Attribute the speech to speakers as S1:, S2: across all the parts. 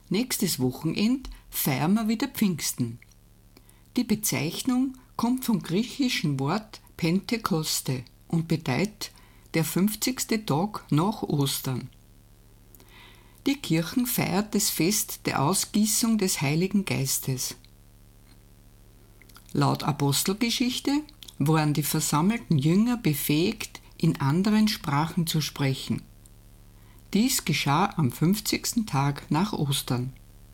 S1: Nächstes Wochenend feiern wir wieder Pfingsten. Die Bezeichnung kommt vom griechischen Wort Pentekoste und bedeutet der 50. Tag nach Ostern. Die Kirche feiert das Fest der Ausgießung des Heiligen Geistes. Laut Apostelgeschichte waren die versammelten Jünger befähigt, in anderen Sprachen zu sprechen. Dies geschah am 50. Tag nach Ostern.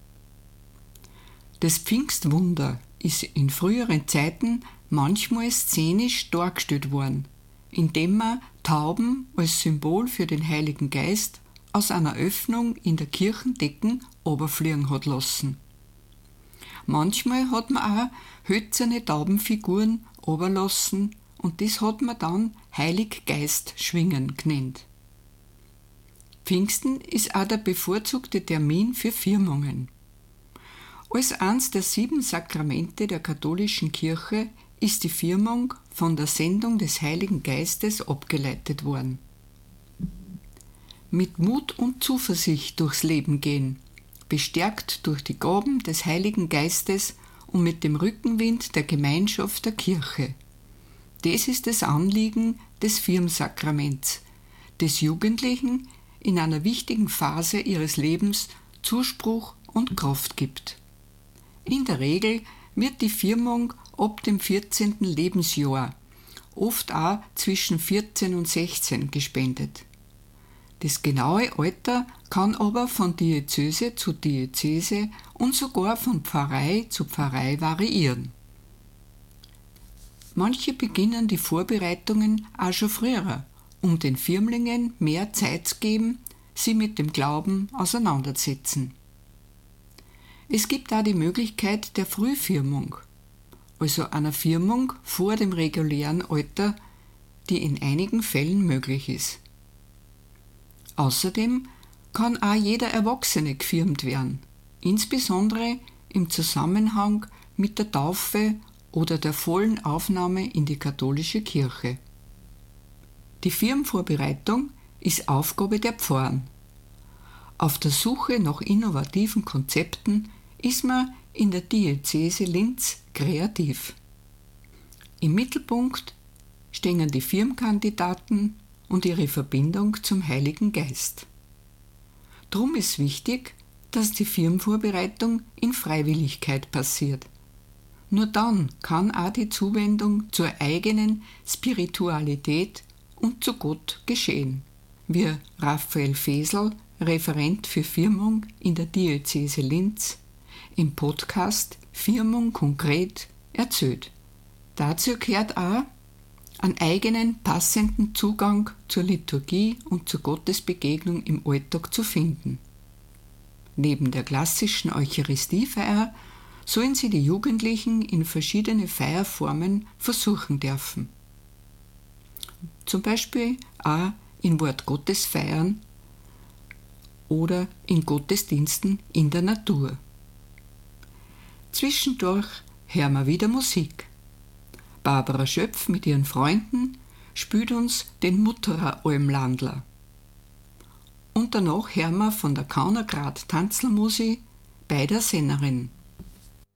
S1: Das Pfingstwunder ist in früheren Zeiten manchmal szenisch dargestellt worden, indem man Tauben als Symbol für den Heiligen Geist aus einer Öffnung in der Kirchendecken runterfliegen hat lassen. Manchmal hat man auch hölzerne Taubenfiguren runterlassen und das hat man dann Heiliggeist schwingen genannt. Pfingsten ist auch der bevorzugte Termin für Firmungen. Als eines der 7 Sakramente der katholischen Kirche ist die Firmung von der Sendung des Heiligen Geistes abgeleitet worden. Mit Mut und Zuversicht durchs Leben gehen, bestärkt durch die Gaben des Heiligen Geistes und mit dem Rückenwind der Gemeinschaft der Kirche. Das ist das Anliegen des Firmsakraments, des Jugendlichen in einer wichtigen Phase ihres Lebens Zuspruch und Kraft gibt. In der Regel wird die Firmung ab dem 14. Lebensjahr, oft auch zwischen 14 und 16 gespendet. Das genaue Alter kann aber von Diözese zu Diözese und sogar von Pfarrei zu Pfarrei variieren. Manche beginnen die Vorbereitungen auch schon früher, um den Firmlingen mehr Zeit zu geben, sie mit dem Glauben auseinanderzusetzen. Es gibt auch die Möglichkeit der Frühfirmung, also einer Firmung vor dem regulären Alter, die in einigen Fällen möglich ist. Außerdem kann auch jeder Erwachsene gefirmt werden, insbesondere im Zusammenhang mit der Taufe oder der vollen Aufnahme in die katholische Kirche. Die Firmvorbereitung ist Aufgabe der Pfarren. Auf der Suche nach innovativen Konzepten ist man in der Diözese Linz kreativ. Im Mittelpunkt stehen die Firmkandidaten und ihre Verbindung zum Heiligen Geist. Drum ist wichtig, dass die Firmvorbereitung in Freiwilligkeit passiert. Nur dann kann auch die Zuwendung zur eigenen Spiritualität und zu Gott geschehen, wie Raphael Fesel, Referent für Firmung in der Diözese Linz, im Podcast Firmung konkret erzählt. Dazu gehört auch, einen eigenen, passenden Zugang zur Liturgie und zur Gottesbegegnung im Alltag zu finden. Neben der klassischen Eucharistiefeier sollen sie die Jugendlichen in verschiedene Feierformen versuchen dürfen. Zum Beispiel auch in Wortgottesfeiern oder in Gottesdiensten in der Natur. Zwischendurch hören wir wieder Musik. Barbara Schöpf mit ihren Freunden spielt uns den Mutterer Almlandler. Und danach hören wir von der Kaunergrad Tanzlmusik bei der Sennerin.